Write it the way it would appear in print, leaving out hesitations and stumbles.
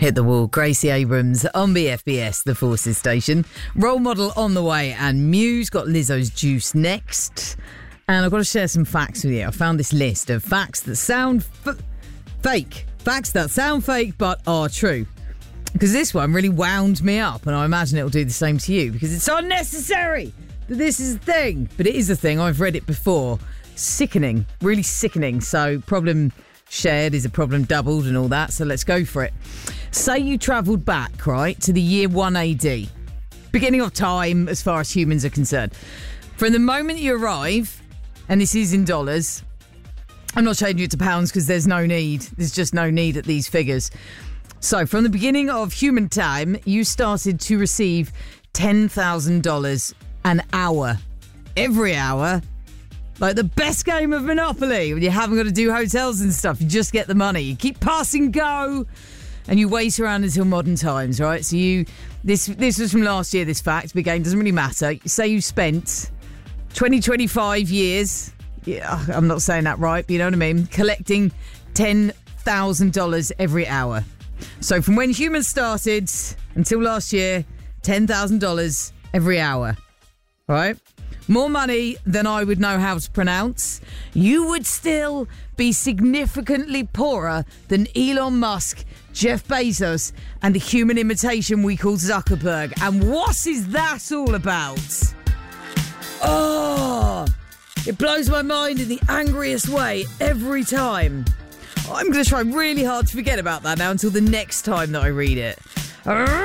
Hit the wall. Gracie Abrams on BFBS, the Forces station. Role Model on the way, and Muse got Lizzo's Juice next. And I've got to share some facts with you. I found this list of facts that sound fake. Facts that sound fake but are true. Because this one really wound me up, and I imagine it'll do the same to you, because it's unnecessary that this is a thing. But it is a thing. I've read it before. Sickening. Really sickening. So problem shared is a problem doubled and all that. So let's go for it. Say you travelled back, right, to the year 1 AD. Beginning of time as far as humans are concerned. From the moment you arrive, and this is in dollars, I'm not changing it to pounds because there's no need. There's just no need at these figures. So from the beginning of human time, you started to receive $10,000 an hour. Every hour. Like the best game of Monopoly, when you haven't got to do hotels and stuff. You just get the money. You keep passing go, and you wait around until modern times, right? So this was from last year, this fact. But again, doesn't really matter. Say you spent 25 years, yeah, I'm not saying that right, but you know what I mean, collecting $10,000 every hour. So from when humans started until last year, $10,000 every hour, right? More money than I would know how to pronounce. You would still be significantly poorer than Elon Musk, Jeff Bezos, and the human imitation we call Zuckerberg. And what is that all about? Oh, it blows my mind in the angriest way every time. I'm going to try really hard to forget about that now until the next time that I read it.